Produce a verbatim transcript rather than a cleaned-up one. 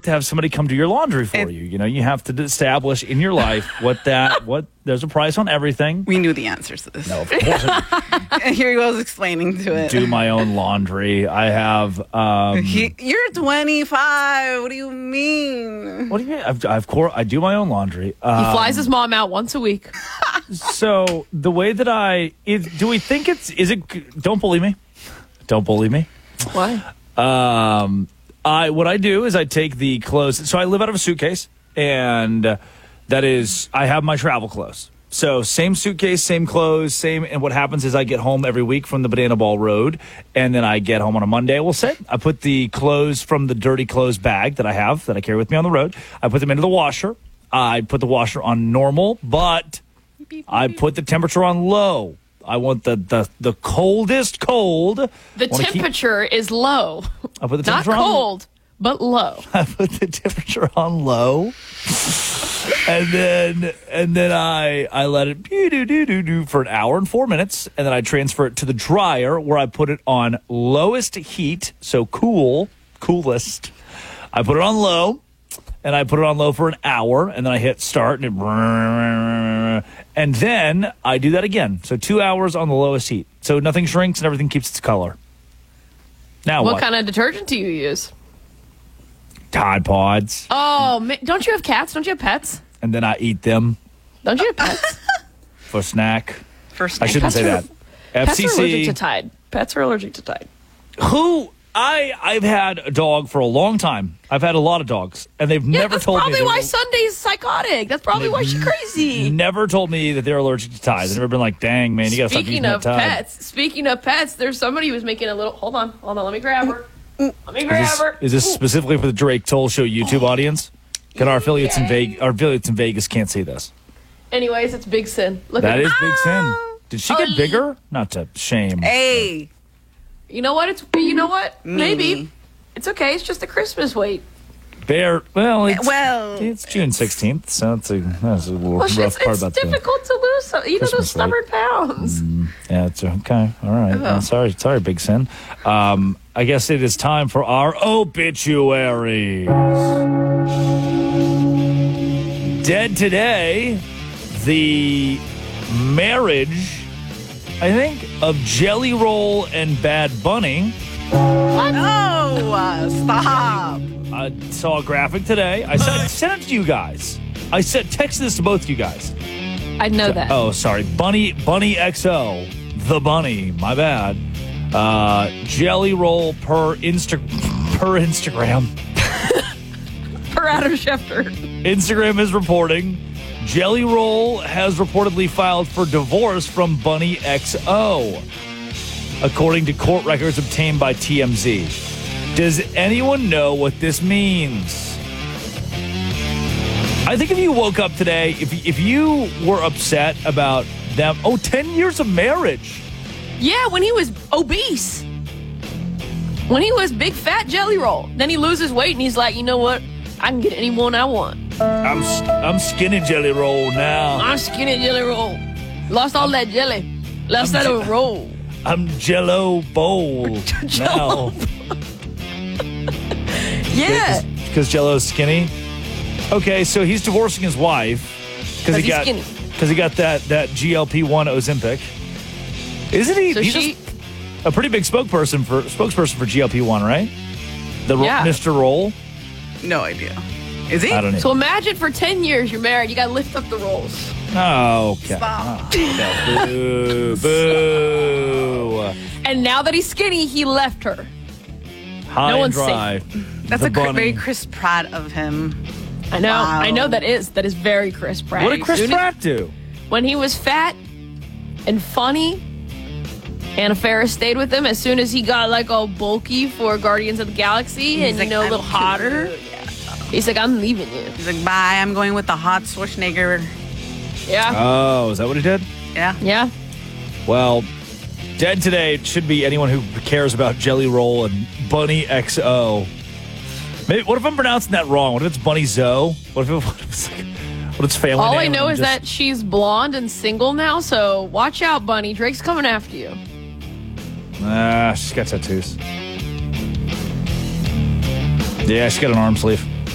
to have somebody come do your laundry for It- you. You know, you have to establish in your life what that, what, there's a price on everything. We knew the answers to this. No, of course I And here he was explaining to it. do my own laundry. I have, um, He, you're twenty-five. What do you mean? what do you mean? I've, I've cor- I do my own laundry. He Uh, flies his mom out once a week. so the way that I, is, do we think it's, is it, don't bully me. Don't bully me. Why? Um, I what I do is I take the clothes. So I live out of a suitcase, and uh, that is I have my travel clothes. So same suitcase, same clothes, same. And what happens is I get home every week from the Banana Ball Road, and then I get home on a Monday. We'll say I put the clothes from the dirty clothes bag that I have that I carry with me on the road. I put them into the washer. I put the washer on normal, but I put the temperature on low. I want the, the, the coldest cold. The Wanna keep- temperature is low. I put the Not temperature on cold, but low. I put the temperature on low, and then and then I I let it do do do do do for an hour and four minutes, and then I transfer it to the dryer where I put it on lowest heat, so cool, coolest. I put it on low, and I put it on low for an hour, and then I hit start, and it, and then I do that again. So two hours on the lowest heat, so nothing shrinks and everything keeps its color. Now What what? kind of detergent do you use? Tide Pods. Oh, ma- don't you have cats? Don't you have pets? And then I eat them Don't you have pets? for snack. First, I shouldn't Pets say are- that. Pets are allergic F C C. to Tide. Pets are allergic to Tide. Who I I've had a dog for a long time. I've had a lot of dogs, and they've Yeah, never that's told me. probably they why were- Sunday's psychotic. That's probably why she's crazy. Never told me that they're allergic to Tide. They've never been like, "Dang man, you gotta stop using Speaking that of Tide." pets, speaking of pets, there's somebody who's making a little. Hold on, hold on. Let me grab her. Let me Is grab this, her. is this specifically for the Drake Toll Show YouTube audience? Can our affiliates in Vegas, our affiliates in Vegas can't see this? Anyways, it's Big Sin. Look That at is Big Sin. Ah! Did she get Oh, bigger? Not to shame. Hey, You know what? It's you know what? Maybe Me. it's okay. It's just a Christmas weight. Bear. Well, it's, well, it's June sixteenth, so it's a, that's a little Well, rough it's, part it's about the. difficult to lose. Some, you know those Christmas weight. stubborn pounds. Yeah, it's okay. All right. Oh. Uh, sorry, sorry, Big Sin. Um, I guess it is time for our obituaries. Dead today, the marriage, I think, of Jelly Roll and Bad Bunny. no, uh, stop. I saw a graphic today. I sent, I sent it to you guys. I said, text this to both of you guys. I know that. Oh, sorry. Bunny Bunny X O. The Bunny. My bad. Uh, Jelly Roll per Insta per Instagram. Per Adam Schefter. Instagram is reporting Jelly Roll has reportedly filed for divorce from Bunny X O, according to court records obtained by T M Z. Does anyone know what this means? I think if you woke up today, if if you were upset about them, oh, ten years of marriage. Yeah, when he was obese. When he was big fat Jelly Roll. Then he loses weight and he's like, you know what? I can get anyone I want. I'm I'm skinny Jelly Roll now. I'm skinny Jelly Roll. Lost all that jelly. Lost I'm that Je- old roll. I'm Jello Bowl Jell-O now. Yeah. Because Jello's skinny. Okay, so he's divorcing his wife because he he's got skinny. because he got that that G L P one Ozempic. Isn't he? So he's she- just a pretty big spokesperson for spokesperson for G L P one, right? The ro- Yeah. Mister Roll. No idea. Is he? I don't know. So imagine for ten years you're married. You got to lift up the rolls. Oh, okay. Stop. Oh, boo, boo. And now that he's skinny, he left her. High No and one's dry. That's The a cr- bunny. very Chris Pratt of him. I know. Wow. I know that is. That is very Chris Pratt. What did Chris Soon as- Pratt do? When he was fat and funny, Anna Faris stayed with him. As soon as he got like all bulky for Guardians of the Galaxy and, like, you know, a "I'm little hotter, cute." Yeah. he's like, I'm leaving you. He's like, bye, I'm going with the hot Schwarzenegger. Yeah. Oh, is that what he did? Yeah. yeah. Well, dead today should be anyone who cares about Jelly Roll and Bunny X O. Maybe, what if I'm pronouncing that wrong? What if it's Bunny Zoe? What if, it, what if it's like, what if it's family All name I and know I'm is just- that she's blonde and single now, so watch out, Bunny. Drake's coming after you. Ah, she's got tattoos. Yeah, she's got an arm sleeve.